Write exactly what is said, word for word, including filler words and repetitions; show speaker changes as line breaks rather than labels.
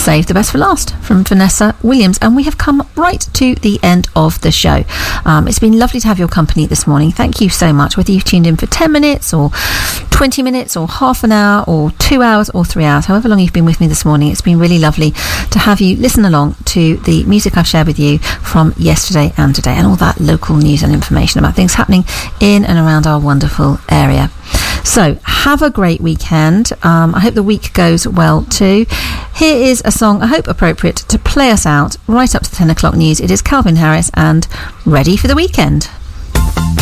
Save the Best for Last from Vanessa Williams. And we have come right to the end of the show. Um, it's been lovely to have your company this morning. Thank you so much. Whether you've tuned in for ten minutes or twenty minutes or half an hour or two hours or three hours, however long you've been with me this morning, it's been really lovely to have you listen along to the music I've shared with you from yesterday and today, and all that local news and information about things happening in and around our wonderful area. So have a great weekend. Um, I hope the week goes well too. Here is a song I hope appropriate to play us out right up to the ten o'clock news. It is Calvin Harris and Ready for the Weekend.